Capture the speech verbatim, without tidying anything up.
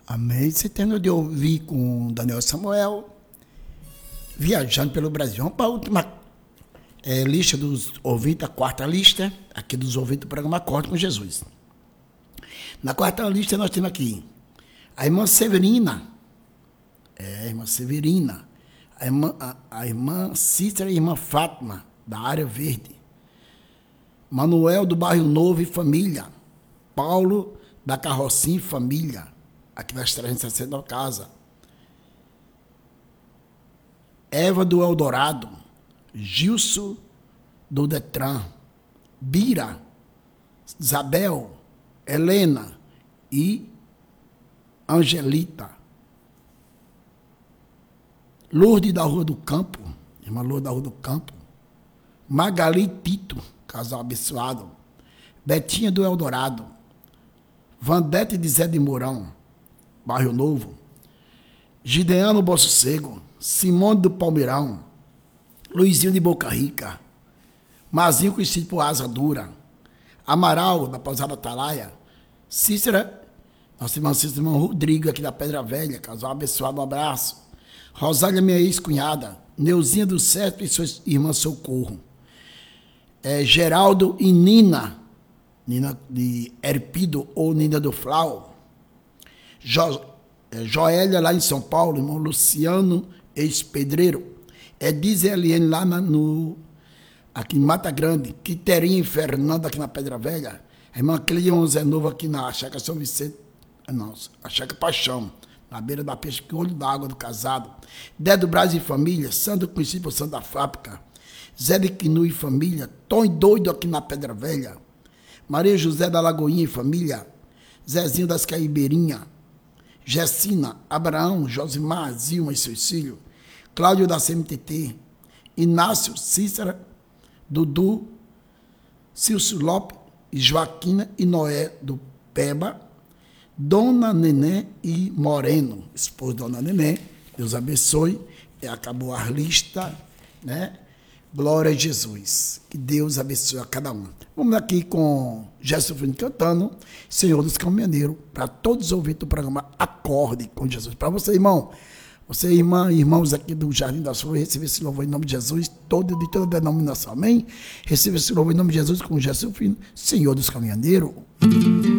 Amém. Você terminou de ouvir com Daniel Samuel, viajando pelo Brasil. Vamos para a última é, lista dos ouvintes, a quarta lista, aqui dos ouvintes do programa Acorde com Jesus. Na quarta lista nós temos aqui a irmã Severina, é, a irmã Severina, a irmã, a, a irmã Cícera e a irmã Fátima, da área verde, Manuel do Bairro Novo e família, Paulo da Carrocinha e família, aqui das trezentos e sessenta casa, Eva do Eldorado, Gilson do Detran, Bira, Isabel, Helena e Angelita, Lourdes da Rua do Campo, irmã Lourdes da Rua do Campo, Magali Tito, casal abençoado, Betinha do Eldorado, Vandete de Zé de Mourão, Bairro Novo, Gideano Bosso Cego, Simone do Palmeirão, Luizinho de Boca Rica, Mazinho conhecido por Asa Dura, Amaral da Pousada Atalaia, Cícera, nossa irmã Cícera, irmão Rodrigo aqui da Pedra Velha, casal abençoado, um abraço, Rosália, minha ex-cunhada, Neuzinha do Sérgio e sua irmã Socorro, é, Geraldo e Nina, Nina de Erpido ou Nina do Flau, jo, é, Joélia lá em São Paulo, irmão Luciano, ex-pedreiro, Edize Eliane lá na, no, aqui em Mata Grande, Quiterinha e Fernanda aqui na Pedra Velha, a irmã Cleon Zé Novo aqui na Chácara São Vicente, não, a Chácara Paixão, na beira da peixe, olho d'água do casado, Dé do Brasil e família, Sandro conhecido por Santa Fábrica, Zé de Quinu e família, Tom Doido aqui na Pedra Velha, Maria José da Lagoinha e família, Zezinho das Caibeirinha, Gessina, Abraão, Josimar, Zilma e seus filhos, Cláudio da C M T T, Inácio, Cícera, Dudu, Cilso Lopes, Joaquina e Noé do Peba, Dona Nenê e Moreno, esposo de Dona Nenê, Deus abençoe, e acabou a lista, né? Glória a Jesus, que Deus abençoe a cada um. Vamos aqui com Gerson Filho cantando, Senhor dos Caminhoneiros, para todos ouvir do programa Acorde com Jesus. Para você, irmão, você, irmã, irmãos aqui do Jardim da Sua, receba esse louvor em nome de Jesus, todo, de toda denominação, amém? Receba esse louvor em nome de Jesus com Gerson Filho, Senhor dos Caminhoneiros.